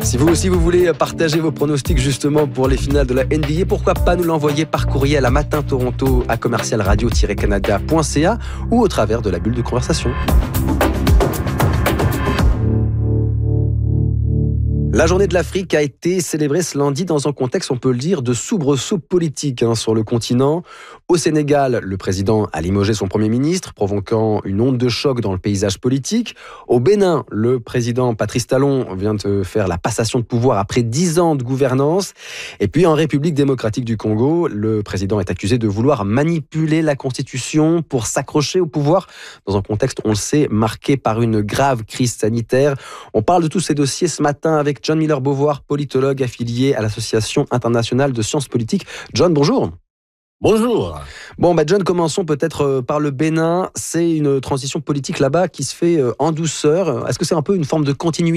Si vous aussi vous voulez partager vos pronostics justement pour les finales de la NBA, pourquoi pas nous l'envoyer par courrier à la Matin Toronto à commercialradio-canada.ca ou au travers de la bulle de conversation. La journée de l'Afrique a été célébrée ce lundi dans un contexte, on peut le dire, de soubresaut politique sur le continent. Au Sénégal, le président a limogé son premier ministre, provoquant une onde de choc dans le paysage politique. Au Bénin, le président Patrice Talon vient de faire la passation de pouvoir après 10 ans de gouvernance. Et puis en République démocratique du Congo, le président est accusé de vouloir manipuler la Constitution pour s'accrocher au pouvoir dans un contexte, on le sait, marqué par une grave crise sanitaire. On parle de tous ces dossiers ce matin avec John Miller-Beauvoir, politologue affilié à l'Association internationale de sciences politiques. John, bonjour. Bonjour. Bon, John, commençons peut-être par le Bénin. C'est une transition politique là-bas qui se fait en douceur. Est-ce que c'est un peu une forme de continuité ?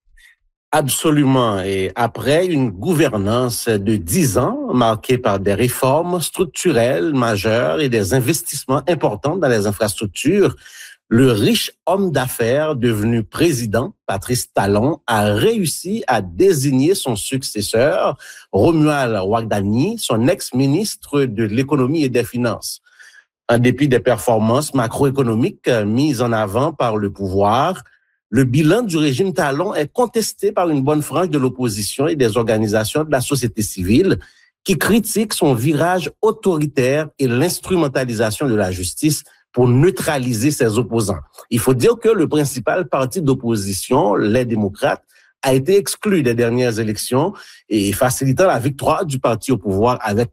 Absolument. Et après une gouvernance de 10 ans marquée par des réformes structurelles majeures et des investissements importants dans les infrastructures, le riche homme d'affaires devenu président, Patrice Talon, a réussi à désigner son successeur, Romuald Wardani, son ex-ministre de l'économie et des finances. En dépit des performances macroéconomiques mises en avant par le pouvoir, le bilan du régime Talon est contesté par une bonne frange de l'opposition et des organisations de la société civile qui critiquent son virage autoritaire et l'instrumentalisation de la justice pour neutraliser ses opposants. Il faut dire que le principal parti d'opposition, les démocrates, a été exclu des dernières élections et facilitant la victoire du parti au pouvoir avec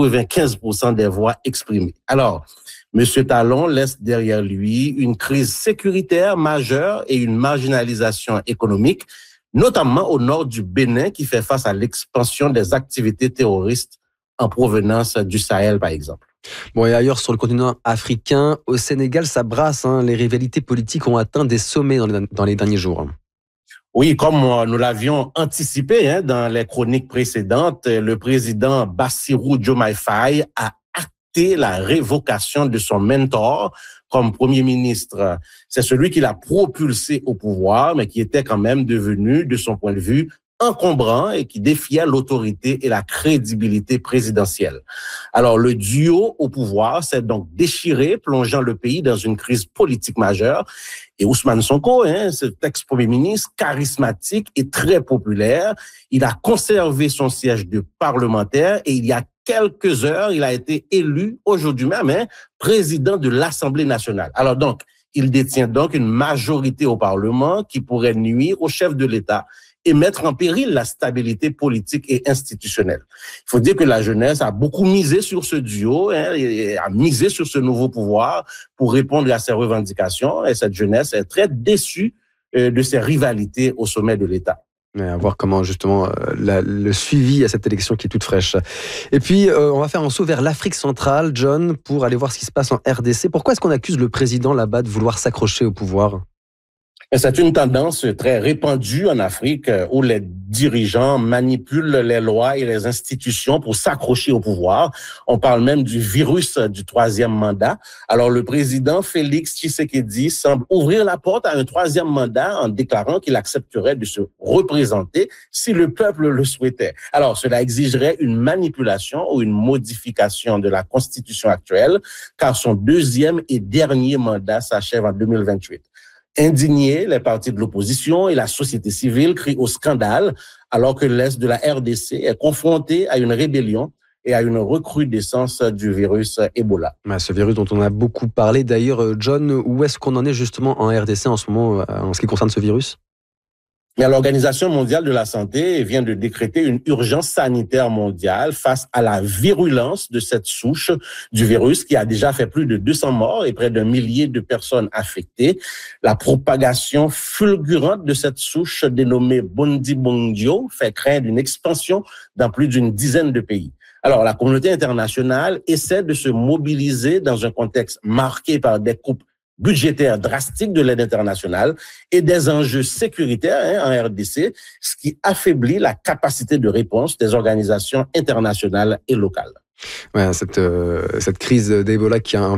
95% des voix exprimées. Alors, M. Talon laisse derrière lui une crise sécuritaire majeure et une marginalisation économique, notamment au nord du Bénin qui fait face à l'expansion des activités terroristes en provenance du Sahel, par exemple. Bon, et ailleurs sur le continent africain, au Sénégal, ça brasse. Les rivalités politiques ont atteint des sommets dans les derniers jours. Oui, comme nous l'avions anticipé dans les chroniques précédentes, le président Bassirou Diomaye Faye a acté la révocation de son mentor comme premier ministre. C'est celui qui l'a propulsé au pouvoir, mais qui était quand même devenu, de son point de vue, encombrant et qui défiait l'autorité et la crédibilité présidentielle. Alors, le duo au pouvoir s'est donc déchiré, plongeant le pays dans une crise politique majeure. Et Ousmane Sonko, cet ex-premier ministre, charismatique et très populaire, il a conservé son siège de parlementaire et il y a quelques heures, il a été élu aujourd'hui même président de l'Assemblée nationale. Alors donc, il détient donc une majorité au Parlement qui pourrait nuire au chef de l'État et mettre en péril la stabilité politique et institutionnelle. Il faut dire que la jeunesse a beaucoup misé sur ce duo, et a misé sur ce nouveau pouvoir pour répondre à ses revendications. Et cette jeunesse est très déçue de ces rivalités au sommet de l'État. À voir comment justement le suivi à cette élection qui est toute fraîche. Et puis, on va faire un saut vers l'Afrique centrale, John, pour aller voir ce qui se passe en RDC. Pourquoi est-ce qu'on accuse le président là-bas de vouloir s'accrocher au pouvoir ? C'est une tendance très répandue en Afrique où les dirigeants manipulent les lois et les institutions pour s'accrocher au pouvoir. On parle même du virus du troisième mandat. Alors, le président Félix Tshisekedi semble ouvrir la porte à un troisième mandat en déclarant qu'il accepterait de se représenter si le peuple le souhaitait. Alors, cela exigerait une manipulation ou une modification de la Constitution actuelle, car son deuxième et dernier mandat s'achève en 2028. Indignés, les partis de l'opposition et la société civile crient au scandale alors que l'Est de la RDC est confronté à une rébellion et à une recrudescence du virus Ebola. Ce virus dont on a beaucoup parlé. D'ailleurs, John, où est-ce qu'on en est justement en RDC en ce moment en ce qui concerne ce virus ? Mais l'Organisation mondiale de la santé vient de décréter une urgence sanitaire mondiale face à la virulence de cette souche du virus qui a déjà fait plus de 200 morts et près d'un millier de personnes affectées. La propagation fulgurante de cette souche dénommée Bundibugyo fait craindre une expansion dans plus d'une dizaine de pays. Alors, la communauté internationale essaie de se mobiliser dans un contexte marqué par des coupes budgétaire drastique de l'aide internationale et des enjeux sécuritaires en RDC, ce qui affaiblit la capacité de réponse des organisations internationales et locales. Cette crise d'Ebola qui a